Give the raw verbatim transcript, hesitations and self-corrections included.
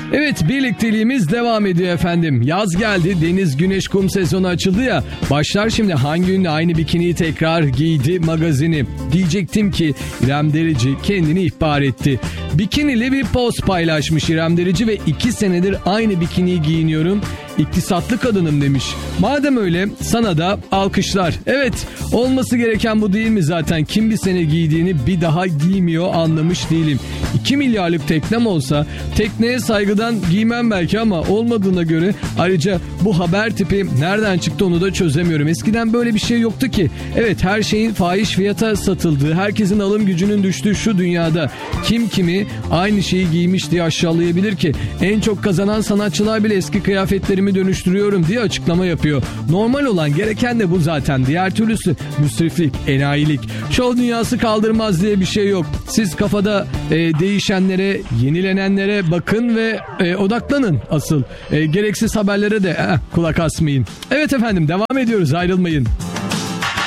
Evet, birlikteliğimiz devam ediyor efendim. Yaz geldi, deniz, güneş, kum sezonu açıldı ya. Başlar şimdi hangi ünlü aynı bikiniyi tekrar giydi magazini. Diyecektim ki İrem Derici kendini ihbar etti. Bikinili bir post paylaşmış İrem Derici ve iki senedir aynı bikiniyi giyiniyorum. İktisatlı kadınım demiş. Madem öyle sana da alkışlar. Evet, olması gereken bu değil mi zaten? Kim bir sene giydiğini bir daha giymiyor anlamış değilim. iki milyarlık teknem olsa tekneye saygıdan giymem belki ama olmadığına göre ayrıca bu haber tipi nereden çıktı onu da çözemiyorum. Eskiden böyle bir şey yoktu ki. Evet, her şeyin fahiş fiyata satıldığı, herkesin alım gücünün düştüğü şu dünyada kim kimi aynı şeyi giymiş diye aşağılayabilir ki? En çok kazanan sanatçılar bile eski kıyafetlerimi dönüştürüyorum diye açıklama yapıyor. Normal olan, gereken de bu zaten. Diğer türlüsü müsriflik, enayilik. Şov dünyası kaldırmaz diye bir şey yok. Siz kafada e, değişenlere, yenilenenlere bakın ve e, odaklanın asıl. E, gereksiz haberlere de eh, kulak asmayın. Evet efendim, devam ediyoruz, ayrılmayın.